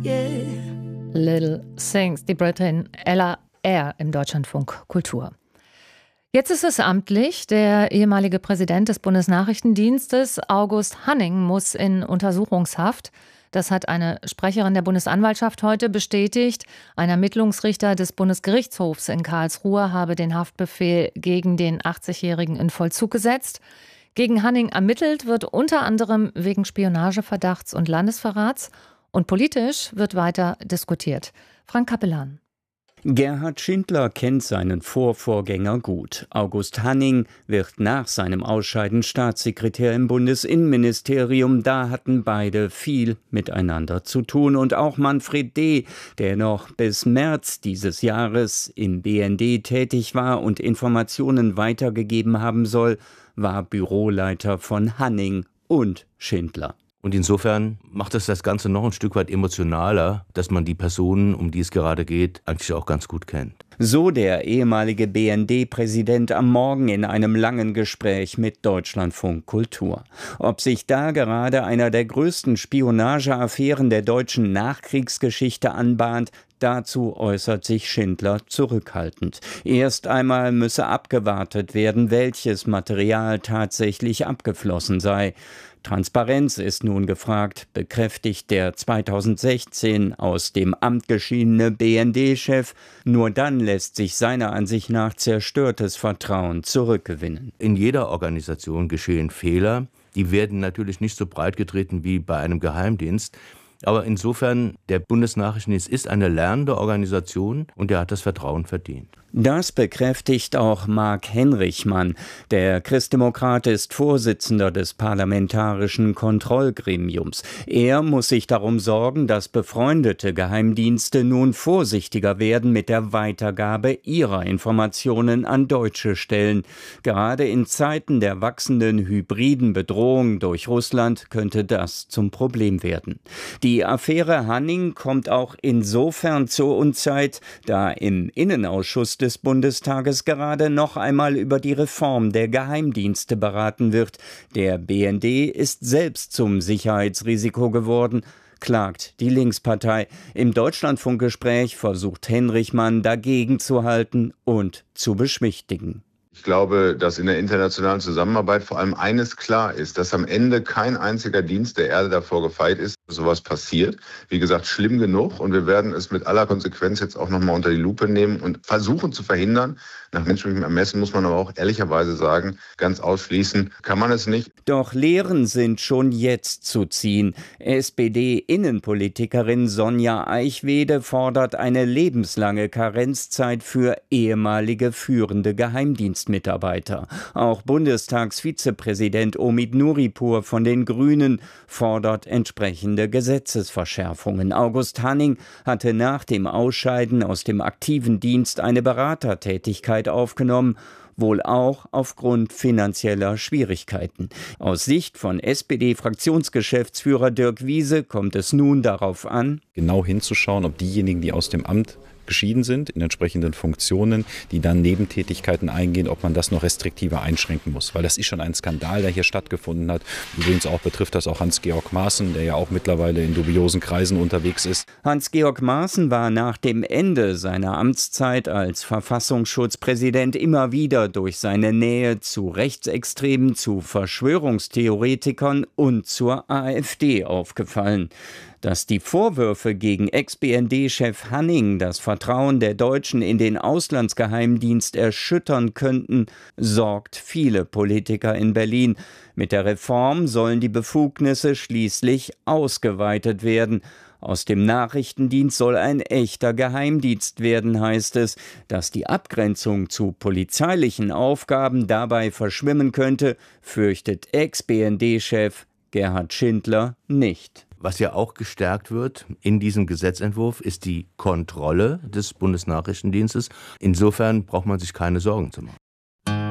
yeah. Little Things, die Britin Ella Eyre im Deutschlandfunk Kultur. Jetzt ist es amtlich. Der ehemalige Präsident des Bundesnachrichtendienstes, August Hanning, muss in Untersuchungshaft. Das hat eine Sprecherin der Bundesanwaltschaft heute bestätigt. Ein Ermittlungsrichter des Bundesgerichtshofs in Karlsruhe habe den Haftbefehl gegen den 80-Jährigen in Vollzug gesetzt. Gegen Hanning ermittelt wird unter anderem wegen Spionageverdachts und Landesverrats. Und politisch wird weiter diskutiert. Frank Capellan. Gerhard Schindler kennt seinen Vorvorgänger gut. August Hanning wird nach seinem Ausscheiden Staatssekretär im Bundesinnenministerium. Da hatten beide viel miteinander zu tun. Und auch Manfred D., der noch bis März dieses Jahres im BND tätig war und Informationen weitergegeben haben soll, war Büroleiter von Hanning und Schindler. Und insofern macht es das Ganze noch ein Stück weit emotionaler, dass man die Personen, um die es gerade geht, eigentlich auch ganz gut kennt. So der ehemalige BND-Präsident am Morgen in einem langen Gespräch mit Deutschlandfunk Kultur. Ob sich da gerade einer der größten Spionageaffären der deutschen Nachkriegsgeschichte anbahnt, dazu äußert sich Schindler zurückhaltend. Erst einmal müsse abgewartet werden, welches Material tatsächlich abgeflossen sei. Transparenz ist nun gefragt, bekräftigt der 2016 aus dem Amt geschiedene BND-Chef. Nur dann lässt sich seiner Ansicht nach zerstörtes Vertrauen zurückgewinnen. In jeder Organisation geschehen Fehler. Die werden natürlich nicht so breit getreten wie bei einem Geheimdienst. Aber insofern, der Bundesnachrichtendienst ist eine lernende Organisation und er hat das Vertrauen verdient. Das bekräftigt auch Marc Henrichmann. Der Christdemokrat ist Vorsitzender des Parlamentarischen Kontrollgremiums. Er muss sich darum sorgen, dass befreundete Geheimdienste nun vorsichtiger werden mit der Weitergabe ihrer Informationen an deutsche Stellen. Gerade in Zeiten der wachsenden hybriden Bedrohung durch Russland könnte das zum Problem werden. Die Affäre Hanning kommt auch insofern zur Unzeit, da im Innenausschuss des Bundestages gerade noch einmal über die Reform der Geheimdienste beraten wird. Der BND ist selbst zum Sicherheitsrisiko geworden, klagt die Linkspartei. Im Deutschlandfunkgespräch versucht Henrichmann dagegen zu halten und zu beschwichtigen. Ich glaube, dass in der internationalen Zusammenarbeit vor allem eines klar ist, dass am Ende kein einziger Dienst der Erde davor gefeit ist, dass sowas passiert. Wie gesagt, schlimm genug und wir werden es mit aller Konsequenz jetzt auch nochmal unter die Lupe nehmen und versuchen zu verhindern. Nach menschlichem Ermessen muss man aber auch ehrlicherweise sagen, ganz ausschließen kann man es nicht. Doch Lehren sind schon jetzt zu ziehen. SPD-Innenpolitikerin Sonja Eichwede fordert eine lebenslange Karenzzeit für ehemalige führende Geheimdienstmitarbeiter. Auch Bundestagsvizepräsident Omid Nuripur von den Grünen fordert entsprechende Gesetzesverschärfungen. August Hanning hatte nach dem Ausscheiden aus dem aktiven Dienst eine Beratertätigkeit aufgenommen, wohl auch aufgrund finanzieller Schwierigkeiten. Aus Sicht von SPD-Fraktionsgeschäftsführer Dirk Wiese kommt es nun darauf an, genau hinzuschauen, ob diejenigen, die aus dem Amt geschieden sind, in entsprechenden Funktionen, die dann Nebentätigkeiten eingehen, ob man das noch restriktiver einschränken muss. Weil das ist schon ein Skandal, der hier stattgefunden hat. Übrigens auch betrifft das auch Hans-Georg Maaßen, der ja auch mittlerweile in dubiosen Kreisen unterwegs ist. Hans-Georg Maaßen war nach dem Ende seiner Amtszeit als Verfassungsschutzpräsident immer wieder durch seine Nähe zu Rechtsextremen, zu Verschwörungstheoretikern und zur AfD aufgefallen. Dass die Vorwürfe gegen Ex-BND-Chef Hanning das Vertrauen der Deutschen in den Auslandsgeheimdienst erschüttern könnten, sorgt viele Politiker in Berlin. Mit der Reform sollen die Befugnisse schließlich ausgeweitet werden. Aus dem Nachrichtendienst soll ein echter Geheimdienst werden, heißt es. Dass die Abgrenzung zu polizeilichen Aufgaben dabei verschwimmen könnte, fürchtet Ex-BND-Chef Gerhard Schindler nicht. Was ja auch gestärkt wird in diesem Gesetzentwurf, ist die Kontrolle des Bundesnachrichtendienstes. Insofern braucht man sich keine Sorgen zu machen.